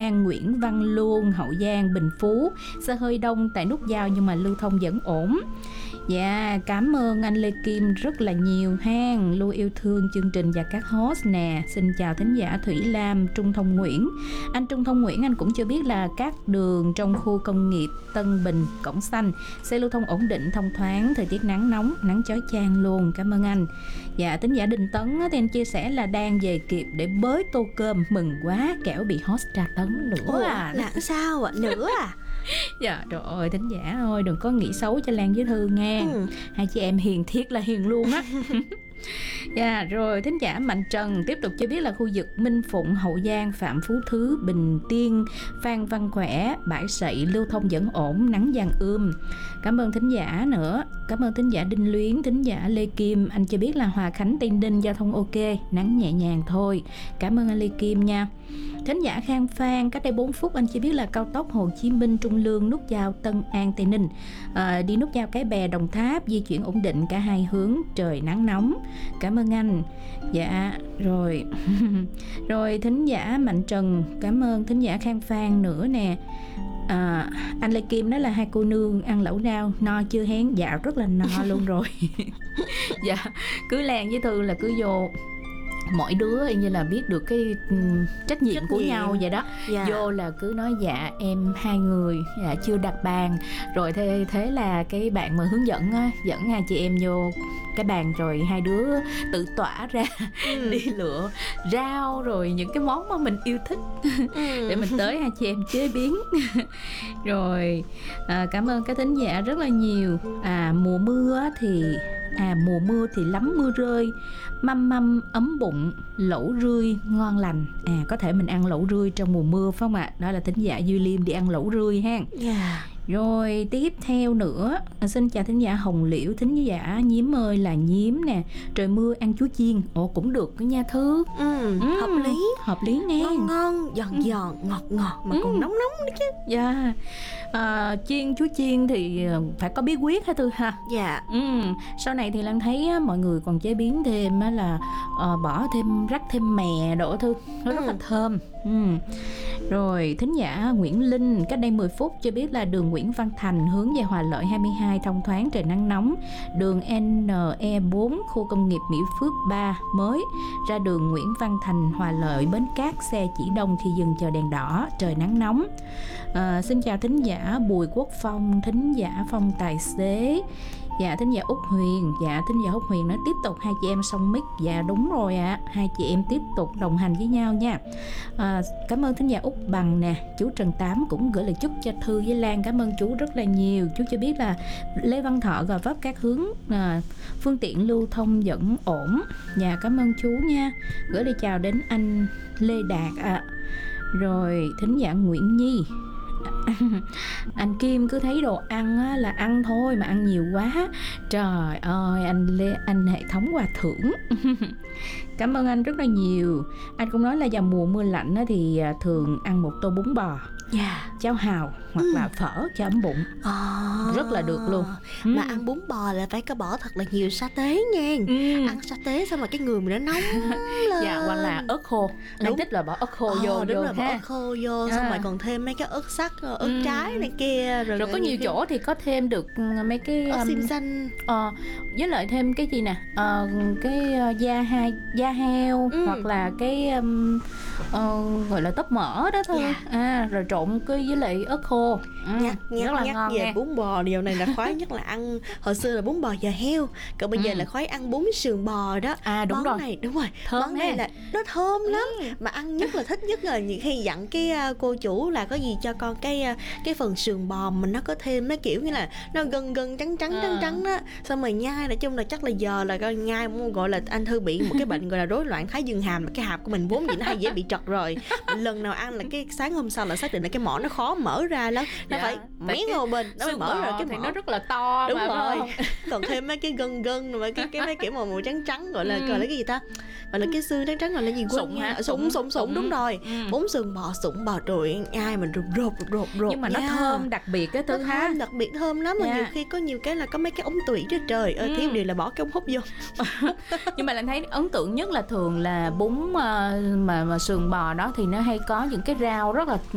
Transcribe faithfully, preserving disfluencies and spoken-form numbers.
Giang, Nguyễn Văn Luông, Hậu Giang, Bình Phú. Xe hơi đông tại nút giao nhưng mà lưu thông vẫn ổn. Dạ, cảm ơn anh Lê Kim rất là nhiều ha. Luôn yêu thương chương trình và các host nè. Xin chào thính giả Thủy Lam, Trung Thông Nguyễn. Anh Trung Thông Nguyễn, anh cũng chưa biết là các đường trong khu công nghiệp Tân Bình, Cổng Xanh, xe lưu thông ổn định, thông thoáng, thời tiết nắng nóng, nắng chói chang luôn. Cảm ơn anh. Dạ, thính giả Đình Tấn thì anh chia sẻ là đang về kịp để bới tô cơm, mừng quá, kẻo bị host tra tấn nữa. Ủa, à. là sao ạ? Nữa à? Dạ trời ơi, thính giả ơi, đừng có nghĩ xấu cho Lan với Thư nghe. ừ. Hai chị em hiền thiết là hiền luôn á. Dạ rồi, thính giả Mạnh Trần tiếp tục cho biết là khu vực Minh Phụng, Hậu Giang, Phạm Phú Thứ, Bình Tiên, Phan Văn Khỏe, Bãi Sậy lưu thông vẫn ổn, nắng vàng ươm. Cảm ơn thính giả nữa. Cảm ơn thính giả Đinh Luyến, thính giả Lê Kim. Anh cho biết là Hòa Khánh, Tây Ninh giao thông ok, nắng nhẹ nhàng thôi. Cảm ơn anh Lê Kim nha. Thính giả Khang Phan, cách đây bốn phút anh chỉ biết là cao tốc Hồ Chí Minh Trung Lương, nút giao Tân An Tây Ninh, à, đi nút giao Cái Bè Đồng Tháp, di chuyển ổn định cả hai hướng, trời nắng nóng. Cảm ơn anh. Dạ rồi. Rồi thính giả Mạnh Trần, cảm ơn thính giả Khang Phan nữa nè. À, anh Lê Kim nói là hai cô nương ăn lẩu rau no chưa hén. Dạ rất là no luôn rồi. Dạ cứ Lan với Thư là cứ vô, mỗi đứa như là biết được cái um, trách nhiệm trách của nhiệm. nhau vậy đó. Dạ. Vô là cứ nói dạ em hai người dạ, chưa đặt bàn. Rồi thế, thế là cái bạn mà hướng dẫn á, dẫn hai chị em vô cái bàn rồi hai đứa tự tỏa ra ừ. đi lựa rau rồi những cái món mà mình yêu thích ừ. để mình tới hai chị em chế biến. Rồi à, cảm ơn các thính giả rất là nhiều. À mùa mưa thì À mùa mưa thì lắm mưa rơi, măm măm ấm bụng, lẩu rươi ngon lành. À có thể mình ăn lẩu rươi trong mùa mưa phải không ạ? Đó là thính giả Duy Liêm đi ăn lẩu rươi ha. Yeah. Rồi tiếp theo nữa, à, xin chào thính giả Hồng Liễu, thính giả Nhiếm ơi là Nhiếm nè. Trời mưa ăn chuối chiên, ồ cũng được cái nha Thư. Ừ, ừ, hợp lý. Hợp lý nè. Ngon ngon, giòn ừ. giòn, ngọt ngọt mà ừ. còn nóng nóng nữa chứ. Dạ. Yeah. À, chiên chuối chiên thì phải có bí quyết hả Thư ha? Dạ. Yeah. Ừ. Sau này thì Lan thấy á, mọi người còn chế biến thêm á, là uh, bỏ thêm rắc thêm mè đổ Thư, nó ừ. rất là thơm. Ừ. Rồi thính giả Nguyễn Linh cách đây mười phút cho biết là đường Nguyễn Văn Thành hướng về Hòa Lợi hai mươi hai thông thoáng, trời nắng nóng. Đường N E bốn khu công nghiệp Mỹ Phước ba mới ra đường Nguyễn Văn Thành Hòa Lợi Bến Cát, xe chỉ đông khi dừng chờ đèn đỏ, trời nắng nóng. À, xin chào thính giả Bùi Quốc Phong, thính giả Phong tài xế. Dạ thính giả Úc Huyền. Dạ thính giả Úc Huyền nói tiếp tục hai chị em song mic. Dạ đúng rồi ạ, à. Hai chị em tiếp tục đồng hành với nhau nha. À, cảm ơn thính giả Úc Bằng nè. Chú Trần Tám cũng gửi lời chúc cho Thư với Lan. Cảm ơn chú rất là nhiều. Chú cho biết là Lê Văn Thọ Gò Vấp các hướng à, phương tiện lưu thông vẫn ổn. Dạ cảm ơn chú nha. Gửi lời chào đến anh Lê Đạt ạ. À. Rồi thính giả Nguyễn Nhi. Anh Kim cứ thấy đồ ăn á, là ăn thôi mà ăn nhiều quá. Trời ơi anh Lê, anh hệ thống hòa thưởng. Cảm ơn anh rất là nhiều. Anh cũng nói là vào mùa mưa lạnh á, thì thường ăn một tô bún bò, yeah. cháo hàu hoặc ừ. là phở cho ấm bụng. à, Rất là được luôn. Mà ừ. ăn bún bò là phải có bỏ thật là nhiều sa tế nha. ừ. Ăn sa tế xong mà cái người mình nó nóng lên. Dạ, hoặc là ớt khô. Đang thích là bỏ ớt khô ờ, vô. Đúng vô rồi, bỏ ớt khô vô. à. Xong rồi còn thêm mấy cái ớt sắc, ớt ừ. trái này kia. Rồi, rồi có nhiều chỗ thì có thêm được mấy cái ớt xiêm xanh. ờ, với lại thêm cái gì nè, ờ, cái da hai da heo ừ. hoặc là cái um, uh, gọi là tóp mỡ đó thôi. yeah. À rồi trộn cái với lại ớt khô. ừ. Nhắc, nhắc, rất là nhắc ngon về nha. Bún bò điều này là khoái nhất là ăn. Hồi xưa là bún bò giò heo, còn bây giờ ừ. là khoái ăn bún sườn bò đó. À đúng món rồi này đúng rồi thơm món này nè. là nó thơm lắm. ừ. Mà ăn nhất là thích nhất là những khi dặn cái uh, cô chủ là có gì cho con cái uh, cái phần sườn bò mình nó có thêm mấy kiểu như là nó gân gân trắng trắng à. trắng trắng đó, xong rồi nhai. Nói chung là chắc là giờ là coi nhai gọi là anh Thư bị một cái bệnh gọi là rối loạn thái dương hàm, là cái hàm của mình vốn gì nó hay dễ bị trật rồi. Lần nào ăn là cái sáng hôm sau là xác định là cái mỏ nó khó mở ra lắm, nó dạ. phải méo vào bên nó mới mở ra cái mỏ. Thì nó rất là to. Đúng mà rồi. Còn thêm mấy cái gân gân rồi mấy cái cái mấy kiểu màu màu trắng trắng gọi là ừ. gọi là cái gì ta, gọi là cái xương trắng trắng gọi là gì quên sụng nha. Sụng sụng sụng đúng rồi. ừ. Bún sườn bò sụng bò trời ai mình rụt rụt rụt rụt nhưng mà nó thơm đặc biệt cái thứ ha, thơm đặc biệt thơm lắm. Mà yeah. nhiều khi có nhiều cái là có mấy cái ống tủy đó trời ơi. ừ. Thiếu điều là bỏ cái ống hút vô. Nhưng mà Lan thấy ấn tượng nhất là thường là bún mà mà, mà sườn bò đó thì nó hay có những cái rau rất là